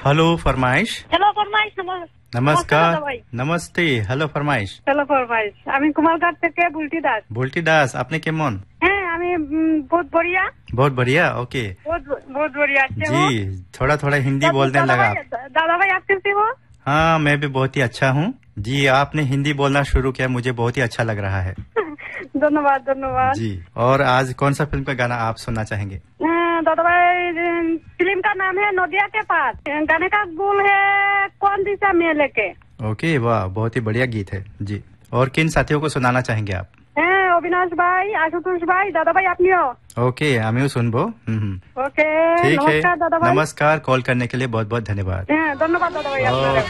Hello फरमाइश। Hello फरमाइश। नमस्कार। नमस्ते। हेलो फরমাইশ। हेलो फরমাইশ। আমি কুমারঘাট থেকে বুলটি দাস। বুলটি দাস, আপনি কেমন? হ্যাঁ, আমি बहुत बढ़िया। बहुत बढ़िया। ओके। बहुत बढ़िया। जी, थोड़ा थोड़ा हिंदी बोलने लगा आप। दादा भाई आप कैसे हो? हाँ, मैं भी बहुत ही अच्छा हूँ जी। आपने हिंदी बोलना शुरू किया, मुझे बहुत ही अच्छा लग रहा है। धन्यवाद धन्यवाद जी। और आज कौन सा फिल्म का गाना आप सुनना चाहेंगे? दादा भाई, फिल्म का नाम है नदिया के पास। गाने का बोल है कौन दिशा में लेके। ओके, वाह, बहुत ही बढ़िया गीत है जी। और किन साथियों को सुनाना चाहेंगे आप? अविनाश भाई, आशुतोष भाई, दादा भाई आपनियो। ओके, आमियो सुनबो। ओके, ठीक है। नमस्कार दादा भाई। नमस्कार। कॉल करने के लिए बहुत बहुत धन्यवाद। धन्यवाद दादा भाई।